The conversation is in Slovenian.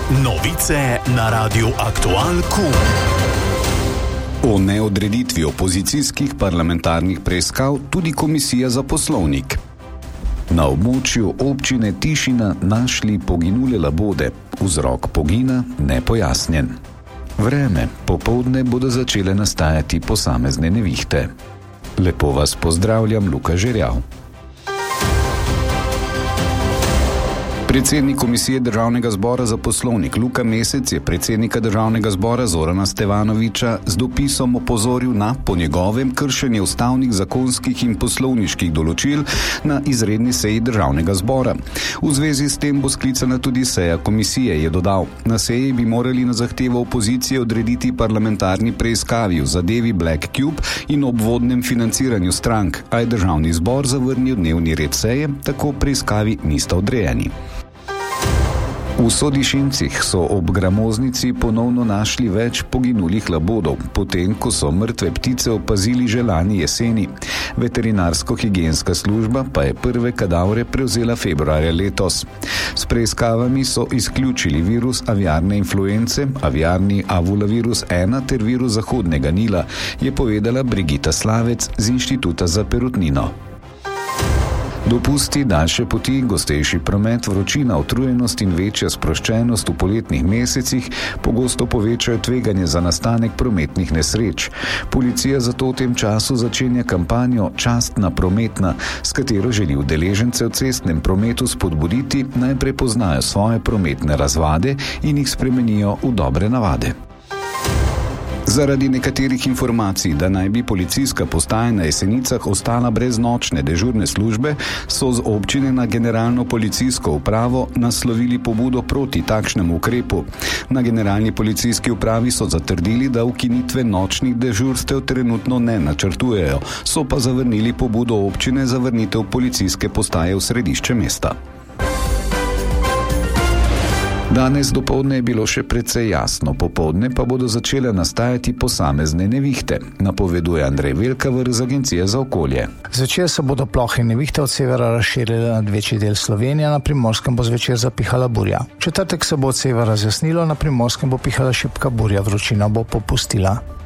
Novice na Radiu Aktualku. O neodreditvi opozicijskih parlamentarnih preiskav tudi Komisija za poslovnik. Na območju občine Tišina našli poginule labode. Vzrok pogina nepojasnjen. Vreme, popoldne bodo začele nastajati posamezne nevihte. Lepo vas pozdravljam, Luka Žerjav. Predsednik Komisije Državnega zbora za poslovnik Luka Mesec je predsednika Državnega zbora Zorana Stevanovića z dopisom opozoril na, po njegovem, kršenje ustavnih, zakonskih in poslovniških določil na izredni seji Državnega zbora. V zvezi s tem bo sklicana tudi seja komisije, je dodal. Na seji bi morali na zahtevo opozicije odrediti parlamentarni preiskavi v zadevi Black Cube in obvodnem financiranju strank, a je Državni zbor zavrnil dnevni red seje, tako preiskavi nista odrejeni. V Sodišincih so ob gramoznici ponovno našli več poginulih labodov, potem ko so mrtve ptice opazili že lani jeseni. Veterinarsko-higienska služba pa je prve kadavre prevzela februarja letos. S preiskavami so izključili virus aviarne influence, aviarni avulavirus 1 ter virus zahodnega Nila, je povedala Brigita Slavec z Inštituta za perutnino. Dopusti, daljše poti, gostejši promet, vročina, utrujenost in večja sproščenost v poletnih mesecih pogosto povečajo tveganje za nastanek prometnih nesreč. Policija zato v tem času začenja kampanjo Častna prometna, s katero želi udeležence v cestnem prometu spodbuditi, naj prepoznajo svoje prometne razvade in jih spremenijo v dobre navade. Zaradi nekaterih informacij, da naj bi policijska postaja na Jesenicah ostala brez nočne dežurne službe, so z občine na Generalno policijsko upravo naslovili pobudo proti takšnemu ukrepu. Na Generalni policijski upravi so zatrdili, da ukinitve nočnih dežurstev trenutno ne načrtujejo, so pa zavrnili pobudo občine za vrnitev policijske postaje v središče mesta. Danes dopoldne je bilo še precej jasno, popoldne pa bodo začele nastajati posamezne nevihte, napoveduje Andrej Velkaver z Agencije za okolje. Zvečer se bodo plohe nevihte od severa razširile nad večji del Slovenije, na Primorskem bo zvečer zapihala burja. V četrtek se bo od severa razjasnilo, na Primorskem bo pihala šibka burja, vročina bo popustila.